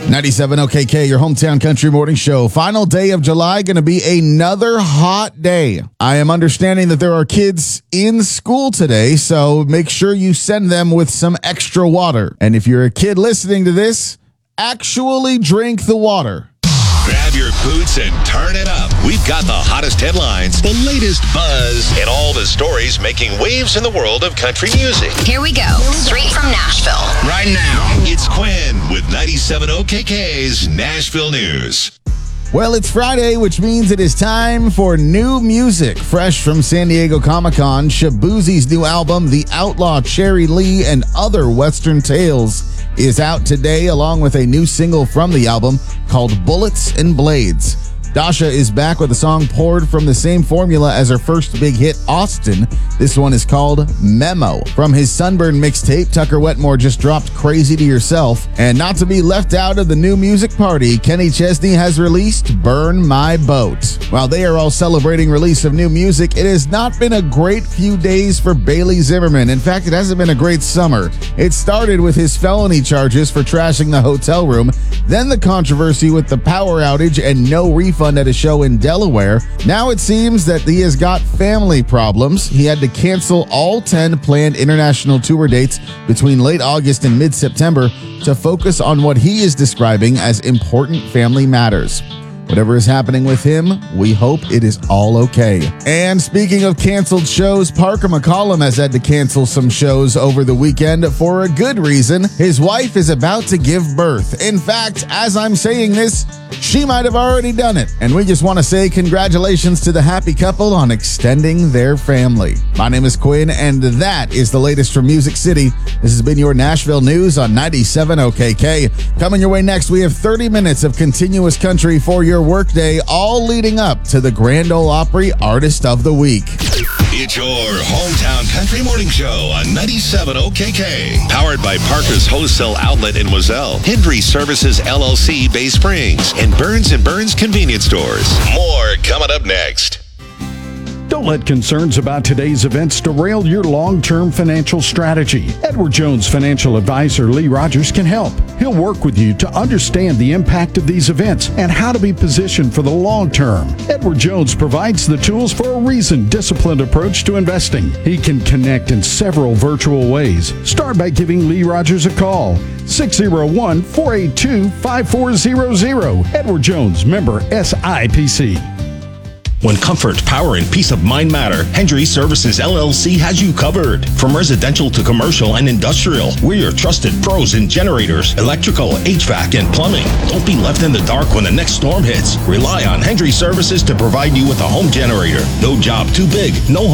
97 OKK, your hometown country morning show. Final day of July, going to be another hot day. I am understanding that there are kids in school today, so make sure you send them with some extra water. And if you're a kid listening to this, actually drink the water. Grab your boots and turn it up. We've got the hottest headlines, the latest buzz, and all the stories making waves in the world of country music. Here we go. Straight from Nashville. Right now, it's Quinn with 97 OKK's Nashville News. Well, it's Friday, which means it is time for new music. Fresh from San Diego Comic-Con, Shaboozie's new album, The Outlaw Cherry Lee and Other Western Tales, is out today, along with a new single from the album called Bullets and Blades. Dasha is back with a song poured from the same formula as her first big hit, Austin. This one is called Memo. From his Sunburn mixtape, Tucker Wetmore just dropped Crazy to Yourself. And not to be left out of the new music party, Kenny Chesney has released Burn My Boat. While they are all celebrating release of new music, it has not been a great few days for Bailey Zimmerman. In fact, it hasn't been a great summer. It started with his felony charges for trashing the hotel room, then the controversy with the power outage and no refund at a show in Delaware. Now it seems that he has got family problems. He had to cancel all 10 planned international tour dates between late August and mid-September to focus on what he is describing as important family matters. Whatever is happening with him, we hope it is all okay. And speaking of canceled shows, Parker McCollum has had to cancel some shows over the weekend for a good reason. His wife is about to give birth. In fact, as I'm saying this, she might have already done it. And we just want to say congratulations to the happy couple on extending their family. My name is Quinn, and that is the latest from Music City. This has been your Nashville News on 97 OKK. Coming your way next, we have 30 minutes of continuous country for your workday, all leading up to the Grand Ole Opry Artist of the Week. It's your hometown country morning show on 97 OKK. Powered by Parker's Wholesale Outlet in Moselle, Hendry Services LLC, Bay Springs, and Burns & Burns Convenience Stores. More coming up next. Don't let concerns about today's events derail your long-term financial strategy. Edward Jones financial advisor Lee Rogers can help. He'll work with you to understand the impact of these events and how to be positioned for the long term. Edward Jones provides the tools for a reasoned, disciplined approach to investing. He can connect in several virtual ways. Start by giving Lee Rogers a call. 601-482-5400. Edward Jones, member SIPC. When comfort, power, and peace of mind matter, Hendry Services LLC has you covered. From residential to commercial and industrial, we're your trusted pros in generators, electrical, HVAC, and plumbing. Don't be left in the dark when the next storm hits. Rely on Hendry Services to provide you with a home generator. No job too big, no